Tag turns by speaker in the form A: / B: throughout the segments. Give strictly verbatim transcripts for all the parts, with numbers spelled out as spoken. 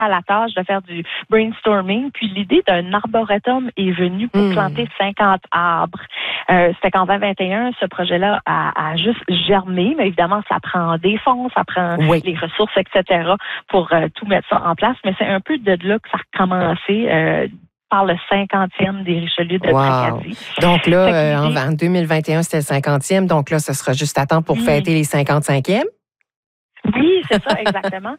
A: à la tâche de faire du brainstorming. Puis l'idée d'un arboretum est venue pour mmh. planter cinquante arbres. Euh, c'était qu'en vingt vingt et un, ce projet-là a, a juste germé, mais évidemment, ça prend des fonds, ça prend oui. les ressources, et cetera pour euh, tout mettre ça en place. Mais c'est un peu de là que ça a recommencé. Euh, par le cinquantième des Richelieu de wow. Tracadie.
B: Donc là, euh, en deux mille vingt et un, c'était le cinquantième. Donc là, ce sera juste à temps pour mmh. fêter les cinquante-cinquièmes.
A: Oui, c'est ça, exactement.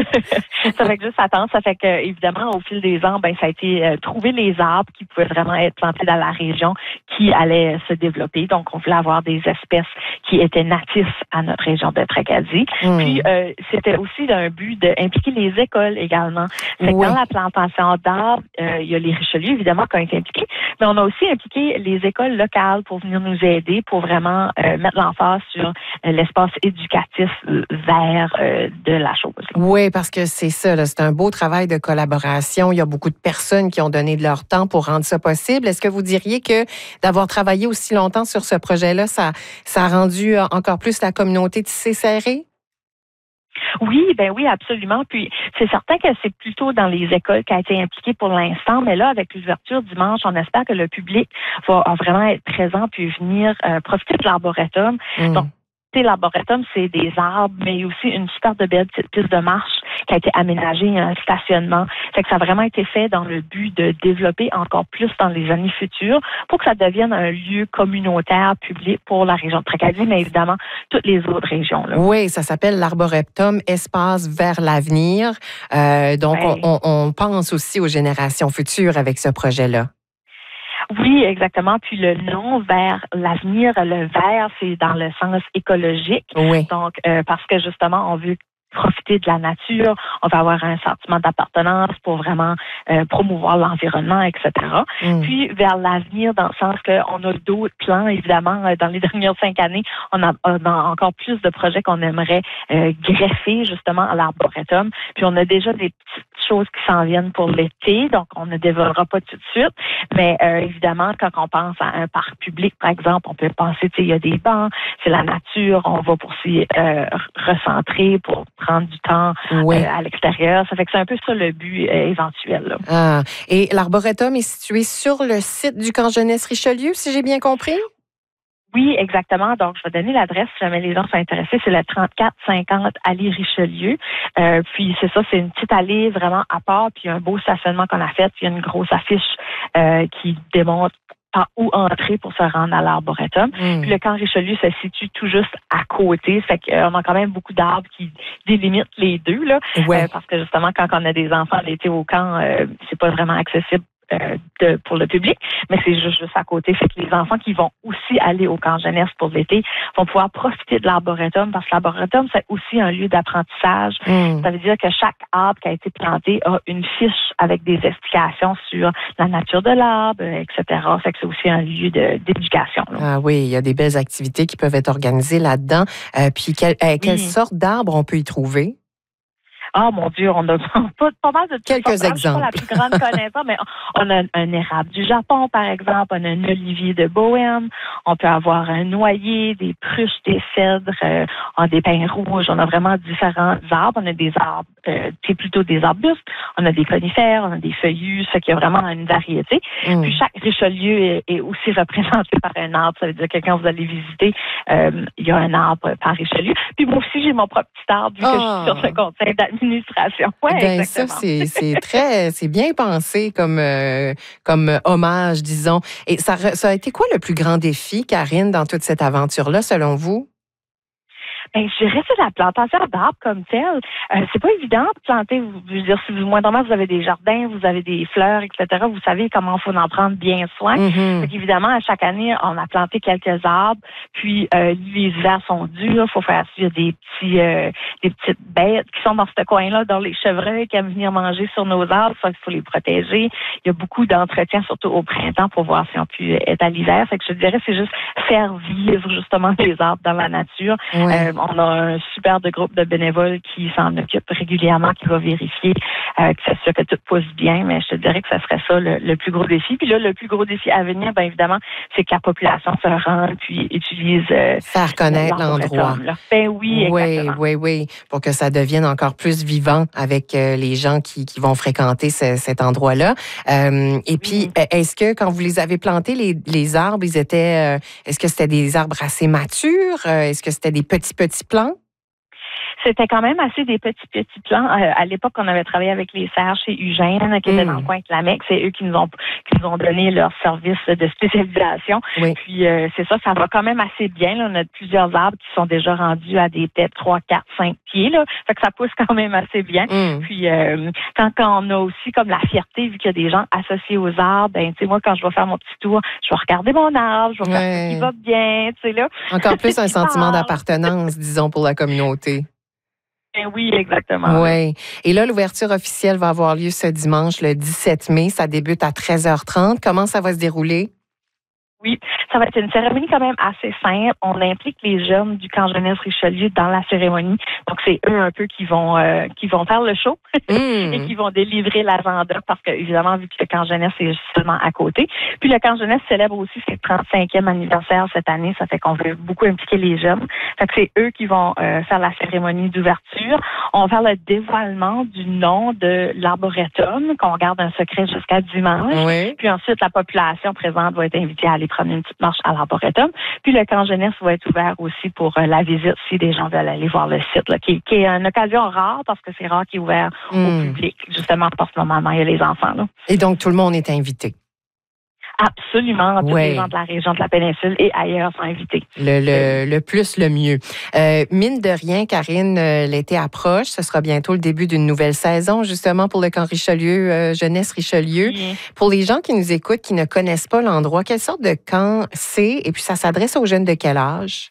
A: Ça fait que juste attendre. Ça fait que, évidemment, au fil des ans, ben, ça a été euh, trouver les arbres qui pouvaient vraiment être plantés dans la région qui allaient se développer. Donc, on voulait avoir des espèces qui étaient natifs à notre région de Tracadie. Mmh. Puis, euh, c'était aussi d'un but d'impliquer les écoles également. Fait que oui. dans la plantation d'arbres, euh, il y a les Richelieu, évidemment, qui ont été impliqués, mais on a aussi impliqué les écoles locales pour venir nous aider, pour vraiment euh, mettre l'emphase sur euh, l'espace éducatif euh, vert Euh, de la chose.
B: Oui, parce que c'est ça, là, c'est un beau travail de collaboration. Il y a beaucoup de personnes qui ont donné de leur temps pour rendre ça possible. Est-ce que vous diriez que d'avoir travaillé aussi longtemps sur ce projet-là, ça, ça a rendu encore plus la communauté tissée serrée?
A: Oui, ben oui, absolument. Puis c'est certain que c'est plutôt dans les écoles qui a été impliqué pour l'instant, mais là, avec l'ouverture dimanche, on espère que le public va vraiment être présent puis venir euh, profiter de l'arboretum. Mmh. Donc, l'arboretum, c'est des arbres, mais aussi une super de belle petite piste de marche qui a été aménagée, un stationnement. Fait que ça a vraiment été fait dans le but de développer encore plus dans les années futures pour que ça devienne un lieu communautaire public pour la région de Tracadie, mais évidemment toutes les autres régions. Là.
B: Oui, ça s'appelle l'arboretum Espace vers l'avenir. Euh, donc, ouais. on, on pense aussi aux générations futures avec ce projet-là.
A: Oui, exactement. Puis le nom vers l'avenir, le vert, c'est dans le sens écologique.
B: Oui.
A: Donc, euh, parce que justement, on veut profiter de la nature, on va avoir un sentiment d'appartenance pour vraiment euh, promouvoir l'environnement, et cetera. Mm. Puis vers l'avenir, dans le sens qu'on a d'autres plans, évidemment, dans les dernières cinq années, on a, on a encore plus de projets qu'on aimerait euh, greffer justement à l'arboretum. Puis on a déjà des petites choses qui s'en viennent pour l'été, donc on ne dévoilera pas tout de suite. Mais euh, évidemment, quand on pense à un parc public, par exemple, on peut penser, tu sais, il y a des bancs, c'est la nature, on va pour s'y euh, recentrer, pour prendre du temps oui. euh, à l'extérieur. Ça fait que c'est un peu ça le but euh, éventuel. Là.
B: Ah. Et l'arboretum est situé sur le site du camp jeunesse Richelieu, si j'ai bien compris?
A: Oui, exactement. Donc, je vais donner l'adresse si jamais les gens sont intéressés. C'est le trente-quatre cinquante allée Richelieu. Euh, puis, c'est ça, c'est une petite allée vraiment à part. Puis, un beau stationnement qu'on a fait. Il y a une grosse affiche euh, qui démontre par où entrer pour se rendre à l'arboretum. Mmh. Puis le camp Richelieu se situe tout juste à côté. Fait qu'on a quand même beaucoup d'arbres qui délimitent les deux, là. Ouais. Euh, parce que justement, quand on a des enfants l'été au camp, euh, c'est pas vraiment accessible Euh, de, pour le public, mais c'est juste, juste à côté. Fait que les enfants qui vont aussi aller au camp jeunesse pour l'été vont pouvoir profiter de l'arboretum parce que l'arboretum, c'est aussi un lieu d'apprentissage. Mm. Ça veut dire que chaque arbre qui a été planté a une fiche avec des explications sur la nature de l'arbre, et cetera. Fait que c'est aussi un lieu de, d'éducation. Là.
B: Ah oui, il y a des belles activités qui peuvent être organisées là-dedans. Euh, puis, quelle, euh, quelle oui. sorte d'arbres on peut y trouver?
A: Ah, mon Dieu, on a pas, pas mal de
B: quelques exemples. Je suis
A: pas la plus grande connaissance, mais on a un érable du Japon, par exemple. On a un olivier de Bohème. On peut avoir un noyer, des pruches, des cèdres, euh, on a des pins rouges. On a vraiment différents arbres. On a des arbres, euh, c'est plutôt des arbustes. On a des conifères, on a des feuillus. Ça fait qu'il y a vraiment une variété. Mm. Puis chaque Richelieu est, est aussi représenté par un arbre. Ça veut dire que quand vous allez visiter, euh, il y a un arbre par Richelieu. Puis moi aussi, j'ai mon propre petit arbre vu oh. que je suis sur ce conseil d'administration. Ouais,
B: ben, ça, c'est, c'est très, c'est bien pensé comme, euh, comme hommage, disons. Et ça, ça a été quoi le plus grand défi, Karine, dans toute cette aventure-là, selon vous?
A: Ben, je dirais c'est la plantation d'arbres comme telle. Euh, c'est pas évident de planter. Je veux dire, si vous, moindrement, vous avez des jardins, vous avez des fleurs, et cetera, vous savez comment il faut en prendre bien soin. Mm-hmm. Fait qu'évidemment, à chaque année, on a planté quelques arbres. Puis, euh, les hivers sont durs. Il faut faire il y a des petits, euh, des petites bêtes qui sont dans ce coin-là, dans les chevreuils qui aiment venir manger sur nos arbres. Ça, il faut les protéger. Il y a beaucoup d'entretien, surtout au printemps, pour voir si on peut être à l'hiver. Fait que je dirais, c'est juste faire vivre, justement, les arbres dans la nature. Ouais. Euh, on a un super de groupe de bénévoles qui s'en occupent régulièrement, qui va vérifier euh, que c'est sûr que tout pousse bien, mais je te dirais que ça serait ça le, le plus gros défi. Puis là, le plus gros défi à venir, bien évidemment, c'est que la population se rende puis utilise euh,
B: faire connaître l'endroit.
A: Ben oui, exactement.
B: Oui, oui, oui, pour que ça devienne encore plus vivant avec euh, les gens qui, qui vont fréquenter ce, cet endroit-là. Euh, et puis, oui. Est-ce que quand vous les avez plantés, les, les arbres, ils étaient, euh, est-ce que c'était des arbres assez matures? Euh, est-ce que c'était des petits, petits plants?
A: C'était quand même assez des petits, petits plans. Euh, à l'époque, on avait travaillé avec les serres chez Eugène, qui étaient mmh. dans le coin de la Mecque. C'est eux qui nous ont qui nous ont donné leur service de spécialisation. Oui. Puis euh, c'est ça, ça va quand même assez bien. Là. On a plusieurs arbres qui sont déjà rendus à des peut-être trois, quatre, cinq pieds. Là. Fait que ça pousse quand même assez bien. Mmh. Puis euh, quand, quand on a aussi comme la fierté, vu qu'il y a des gens associés aux arbres, ben tu sais, moi, quand je vais faire mon petit tour, je vais regarder mon arbre, je vais ouais. faire ce qui va bien, tu sais là.
B: Encore plus un sentiment d'appartenance, disons, pour la communauté.
A: Oui, exactement.
B: Oui. Et là, l'ouverture officielle va avoir lieu ce dimanche, le dix-sept mai. Ça débute à treize heures trente. Comment ça va se dérouler?
A: Oui, ça va être une cérémonie quand même assez simple. On implique les jeunes du camp jeunesse Richelieu dans la cérémonie. Donc, c'est eux un peu qui vont euh, qui vont faire le show mmh. et qui vont délivrer l'agenda parce que, évidemment, vu que le camp jeunesse est seulement à côté. Puis, le camp jeunesse célèbre aussi ses trente-cinquième anniversaire cette année. Ça fait qu'on veut beaucoup impliquer les jeunes. Fait que c'est eux qui vont euh, faire la cérémonie d'ouverture. On va faire le dévoilement du nom de l'arboretum qu'on garde un secret jusqu'à dimanche. Oui. Puis ensuite, la population présente va être invitée à aller prendre une petite marche à l'arboretum. Puis le camp jeunesse va être ouvert aussi pour euh, la visite si des gens veulent aller voir le site, là, qui, qui est une occasion rare parce que c'est rare qu'il est ouvert mmh. au public, justement parce que normalement, il y a les enfants. Là.
B: Et donc, tout le monde est invité?
A: Absolument. Tous ouais. les gens de la région de la péninsule et ailleurs sont invités.
B: Le, le, le plus, le mieux. Euh, mine de rien, Karine, euh, l'été approche. Ce sera bientôt le début d'une nouvelle saison, justement, pour le camp Richelieu, euh, Jeunesse Richelieu. Oui. Pour les gens qui nous écoutent, qui ne connaissent pas l'endroit, quelle sorte de camp c'est? Et puis, ça s'adresse aux jeunes de quel âge?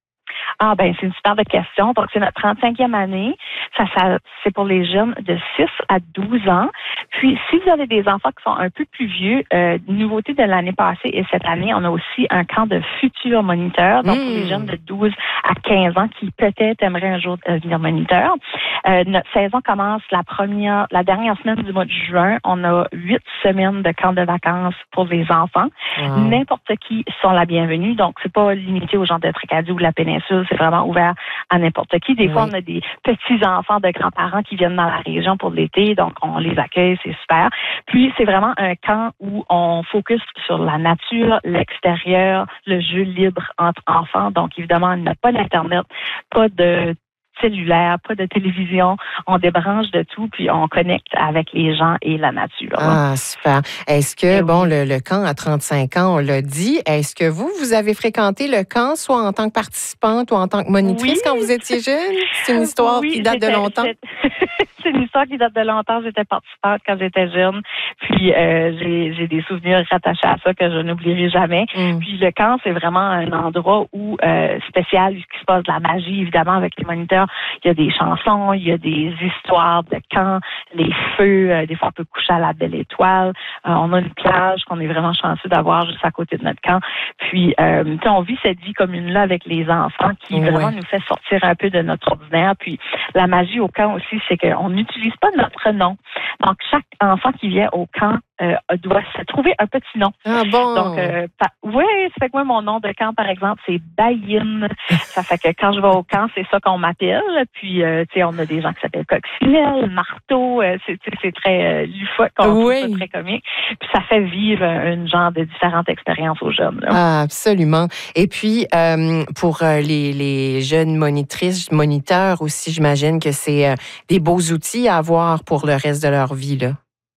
A: Ah, ben, c'est une super de question. Donc, c'est notre trente-cinquième année. Ça, ça, c'est pour les jeunes de six à douze ans. Puis, si vous avez des enfants qui sont un peu plus vieux, euh, nouveauté de l'année passée et cette année, on a aussi un camp de futurs moniteurs. Donc, mmh. pour les jeunes de douze à quinze ans qui peut-être aimeraient un jour devenir moniteurs. Euh, notre saison commence la première, la dernière semaine du mois de juin. On a huit semaines de camp de vacances pour les enfants. Wow. N'importe qui sont la bienvenue. Donc, c'est pas limité aux gens de Tracadie ou de la péninsule. C'est vraiment ouvert à n'importe qui. Des oui. fois, on a des petits-enfants de grands-parents qui viennent dans la région pour l'été, donc on les accueille, c'est super. Puis, c'est vraiment un camp où on focus sur la nature, l'extérieur, le jeu libre entre enfants. Donc, évidemment, il n'y a pas d'Internet, pas de cellulaire, pas de télévision. On débranche de tout, puis on connecte avec les gens et la nature.
B: Ah, super. Est-ce que, et bon, oui. le, le camp à trente-cinq ans, on l'a dit, est-ce que vous, vous avez fréquenté le camp, soit en tant que participante ou en tant que monitrice oui. quand vous étiez jeune? C'est une histoire oui, qui date de longtemps?
A: C'est une histoire qui date de longtemps. J'étais participante quand j'étais jeune. Puis, euh, j'ai, j'ai des souvenirs rattachés à ça que je n'oublierai jamais. Mm. Puis, le camp, c'est vraiment un endroit où, euh, spécial, où il se passe de la magie, évidemment, avec les moniteurs. Il y a des chansons, il y a des histoires de camp, les feux. Euh, des fois, on peut coucher à la belle étoile. Euh, on a une plage qu'on est vraiment chanceux d'avoir juste à côté de notre camp. Puis, euh, on vit cette vie commune-là avec les enfants qui ouais. vraiment nous fait sortir un peu de notre ordinaire. Puis, la magie au camp aussi, c'est qu'on n'utilise pas notre nom. Donc, chaque enfant qui vient au camp euh, doit se trouver un petit nom.
B: Ah bon?
A: Donc, euh, pa- oui, ça fait que moi, mon nom de camp, par exemple, c'est Bayine. Ça fait que quand je vais au camp, c'est ça qu'on m'appelle. Puis, euh, tu sais, on a des gens qui s'appellent Coccinelle, Marteau. Euh, c'est, c'est très euh, loufoque, on oui. trouve ça très comique. Puis, ça fait vivre une genre de différentes expériences aux jeunes. Là.
B: Ah, absolument. Et puis, euh, pour euh, les, les jeunes monitrices, moniteurs aussi, j'imagine que c'est euh, des beaux outils à avoir pour le reste de leur vie, là.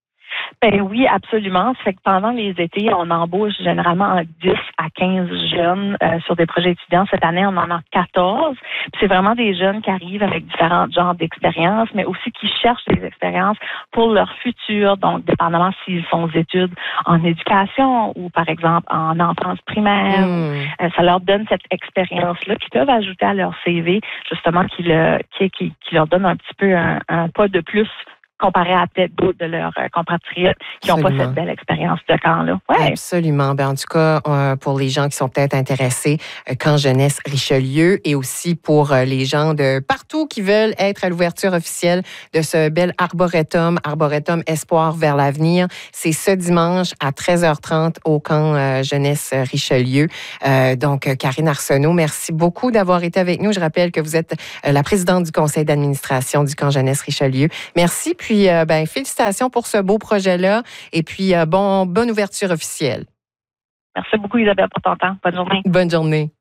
A: Ben oui, absolument. Ça fait que pendant les étés, on embauche généralement dix à quinze jeunes euh, sur des projets étudiants. Cette année, on en a quatorze. Puis c'est vraiment des jeunes qui arrivent avec différents genres d'expériences, mais aussi qui cherchent des expériences pour leur futur. Donc, dépendamment s'ils font des études en éducation ou, par exemple, en enfance primaire. Mmh. Euh, ça leur donne cette expérience-là qu'ils peuvent ajouter à leur C V, justement, qui, le, qui, qui, qui leur donne un petit peu un, un pas de plus comparé à peut-être d'autres de leurs euh, compatriotes qui n'ont pas cette belle expérience de camp-là. Ouais.
B: Absolument. Ben, en tout cas, euh, pour les gens qui sont peut-être intéressés, euh, Camp Jeunesse Richelieu, et aussi pour euh, les gens de partout qui veulent être à l'ouverture officielle de ce bel arboretum, Arboretum Espoir vers l'avenir. C'est ce dimanche à treize heures trente au Camp euh, Jeunesse Richelieu. Euh, donc, Karine Arsenault, merci beaucoup d'avoir été avec nous. Je rappelle que vous êtes euh, la présidente du conseil d'administration du Camp Jeunesse Richelieu. Merci. Puis, euh, ben, félicitations pour ce beau projet-là. Et puis, euh, bon, bonne ouverture officielle.
A: Merci beaucoup, Isabelle, pour ton temps. Bonne journée.
B: Bonne journée.